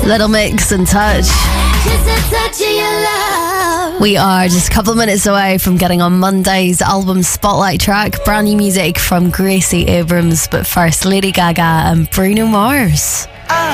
Little Mix and Touch. We are just a couple of minutes away from getting on Monday's album spotlight track. Brand new music from Gracie Abrams, but first Lady Gaga and Bruno Mars.